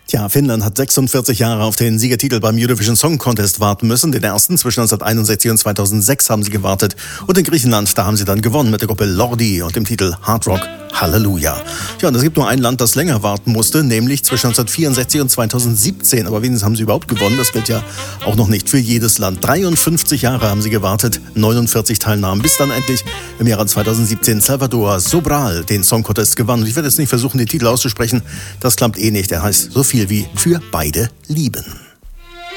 Tja, Finnland hat 46 Jahre auf den Siegertitel beim Eurovision Song Contest warten müssen. Den ersten zwischen 1961 und 2006 haben sie gewartet. Und in Griechenland, da haben sie dann gewonnen mit der Gruppe Lordi und dem Titel Hard Rock Halleluja. Tja, und es gibt nur ein Land, das länger warten musste, nämlich zwischen 1964 und 2017. Aber wenigstens haben sie überhaupt gewonnen. Das gilt ja auch noch nicht für jedes Land. 53 Jahre haben sie gewartet, 49 Teilnahmen, bis dann endlich im Jahre 2017 Salvador Sobral den Song Contest gewann. Und ich werde jetzt nicht versuchen, den Titel auszusprechen. Das klappt eh nicht. Er heißt so viel wie Für beide lieben.